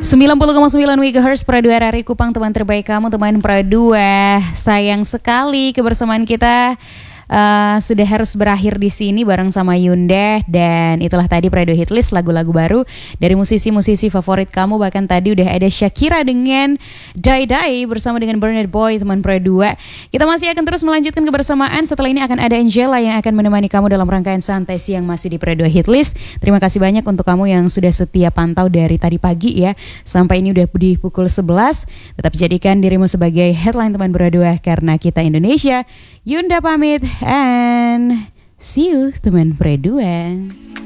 90,9 MHz Pro 2 RRI Kupang, teman terbaik kamu, teman Pro 2. Sayang sekali kebersamaan kita sudah harus berakhir di sini bareng sama Yunda. Dan itulah tadi Pro 2 Hitlist, lagu-lagu baru dari musisi-musisi favorit kamu. Bahkan tadi udah ada Shakira dengan Die Die bersama dengan Bernard Boy, teman Pro 2. Kita masih akan terus melanjutkan kebersamaan. Setelah ini akan ada Angela yang akan menemani kamu dalam rangkaian santai siang masih di Pro 2 Hitlist. Terima kasih banyak untuk kamu yang sudah setia pantau dari tadi pagi ya, sampai ini udah di pukul 11. Tetap jadikan dirimu sebagai headline teman Pro 2 karena kita Indonesia. Yunda pamit and see you teman Pro 2.